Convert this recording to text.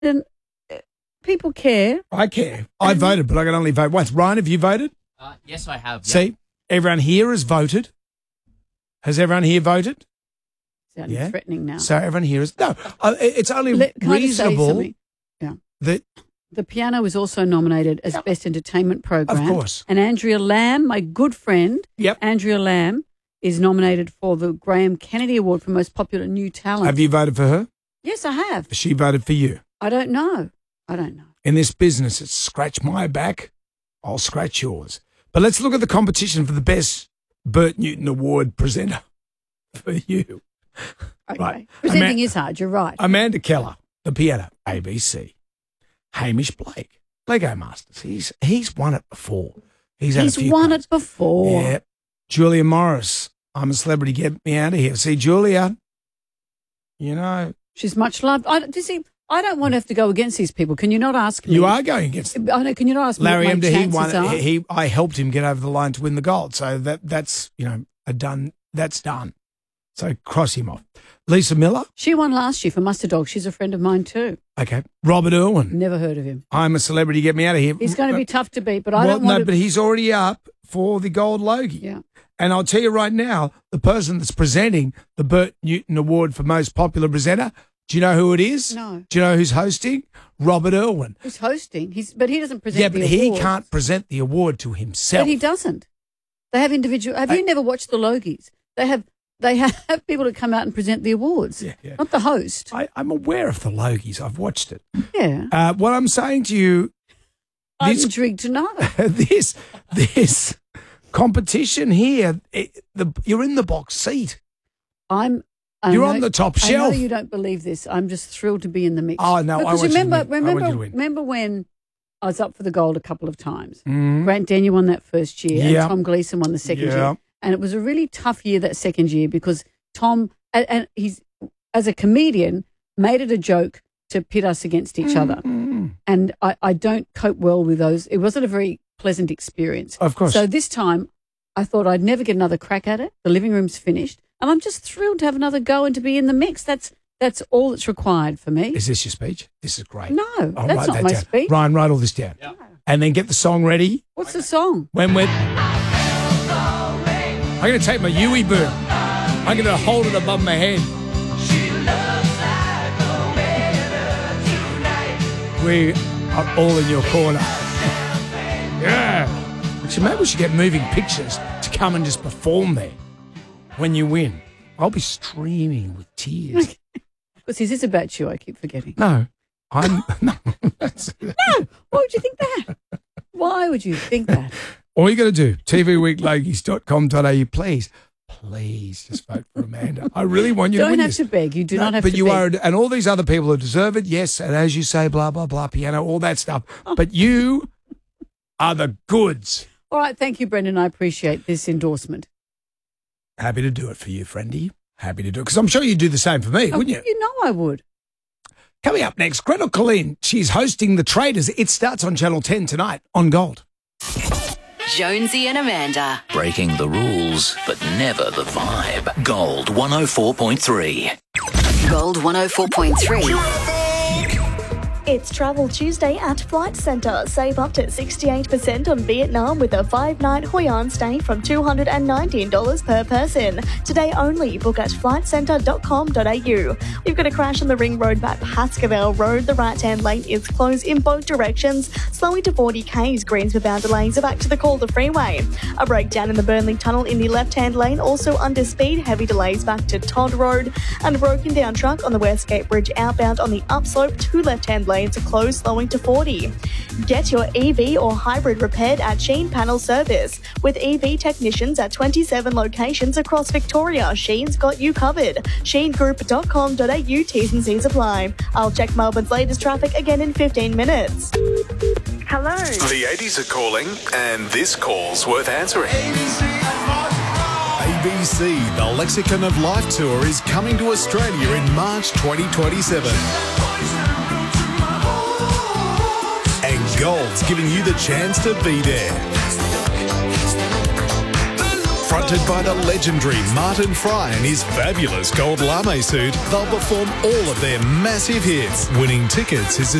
Brendan, people care. I care. I voted, but I can only vote once. Ryan, have you voted? Yes, I have. See, everyone here has voted. Has everyone here voted? Sounding threatening now. So everyone here is no. It's only Can I just say reasonable something? Yeah. that The Piano was also nominated as Best Entertainment Program. Of course. And Andrea Lamb, my good friend, Andrea Lamb, is nominated for the Graham Kennedy Award for Most Popular New Talent. Have you voted for her? Yes, I have. She voted for you. I don't know. In this business, it's scratch my back, I'll scratch yours. But let's look at the competition for the Best Bert Newton Award presenter for you. Okay. Right. Presenting is hard, you're right. Amanda Keller, The Piano, ABC. Hamish Blake, Lego Masters. He's won it before. He's won it before. Yeah. Julia Morris, I'm a Celebrity, Get Me Out of Here. See, Julia, you know. She's much loved. I don't want to have to go against these people. Can you not ask me? You are going against them. I know. Can you not ask me Larry what my Emder, chances are? I helped him get over the line to win the gold. So that's that's done. So cross him off. Lisa Miller. She won last year for Mustard Dog. She's a friend of mine too. Okay. Robert Irwin. Never heard of him. I'm a Celebrity, Get Me Out of Here. He's going to be tough to beat, but I don't want to. But he's already up for the gold Logie. Yeah. And I'll tell you right now, the person that's presenting the Bert Newton Award for Most Popular Presenter, do you know who it is? No. Do you know who's hosting? Robert Irwin. Who's hosting? But he doesn't present the but award. he can't present the award to himself. But he doesn't. They have individual. Have you never watched the Logies? They have people that come out and present the awards. Yeah. Not the host. I'm aware of the Logies. I've watched it. Yeah. What I'm saying to you, I'm intrigued to know. this competition here, you're in the box seat. You're on the top shelf. I know you don't believe this. I'm just thrilled to be in the mix. Oh no! Because I want you to win. remember when I was up for the gold a couple of times. Grant Denyer won that first year, and Tom Gleeson won the second year. And it was a really tough year that second year because Tom and he's as a comedian made it a joke to pit us against each other, and I don't cope well with those. It wasn't a very pleasant experience. Of course. So this time, I thought I'd never get another crack at it. The living room's finished. And I'm just thrilled to have another go and to be in the mix. That's all that's required for me. Is this your speech? This is great. No, I'll that's write not that my down. speech. Ryan, write all this down. Yeah. And then get the song ready. What's the song? I'm going to take my Yui boom. I'm going to hold it above my head. We are all in your corner. Yeah. Actually, maybe we should get moving pictures to come and just perform there when you win. I'll be streaming with tears. Because is this about you? I keep forgetting. No. No. No. Why would you think that? Why would you think that? All you got to do, tvweeklogies.com.au, please just vote for Amanda. I really want you to win this. Don't have to beg. You do not have to beg. But you are, and all these other people who deserve it, yes, and as you say, blah, blah, blah, piano, all that stuff. But you are the goods. All right, thank you, Brendan. I appreciate this endorsement. Happy to do it for you, friendy. Happy to do it. Because I'm sure you'd do the same for me, wouldn't you? You know I would. Coming up next, Gretel Colleen. She's hosting The Traders. It starts on Channel 10 tonight on Gold. Jonesy and Amanda. Breaking the rules, but never the vibe. Gold 104.3. Gold 104.3. It's Travel Tuesday at Flight Centre. Save up to 68% on Vietnam with a 5-night Hoi An stay from $219 per person. Today only. Book at flightcentre.com.au. We've got a crash on the Ring Road at Pascaville Road. The right-hand lane is closed in both directions. Slowing to 40 k's. Greensboro bound delays are back to the Calder Freeway. A breakdown in the Burnley Tunnel in the left-hand lane. Also under speed. Heavy delays back to Todd Road. And a broken down truck on the Westgate Bridge outbound on the upslope. Two left-hand lanes are closed, slowing to 40. Get your EV or hybrid repaired at Sheen Panel Service. With EV technicians at 27 locations across Victoria, Sheen's got you covered. sheengroup.com.au, T's and C's apply. I'll check Melbourne's latest traffic again in 15 minutes. Hello. The 80s are calling, and this call's worth answering. ABC, the Lexicon of Life Tour, is coming to Australia in March 2027. And Gold's giving you the chance to be there. Fronted by the legendary Martin Fry and his fabulous gold lame suit, they'll perform all of their massive hits. Winning tickets is